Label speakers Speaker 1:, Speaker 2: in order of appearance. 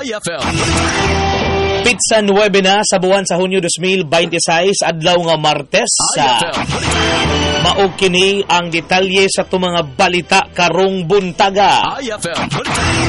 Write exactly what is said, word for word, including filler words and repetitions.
Speaker 1: Pizza nuwebe na sa buwan sa Hunyo two thousand twenty-six, adlaw nga Martes. Sa maog kini ang detalye sa ito mga balita karong buntaga.